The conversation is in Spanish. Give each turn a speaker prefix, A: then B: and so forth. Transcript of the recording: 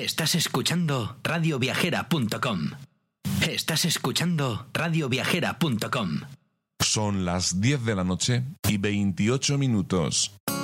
A: Estás escuchando radioviajera.com. Estás escuchando radioviajera.com.
B: Son las 10 de la noche y 28 minutos.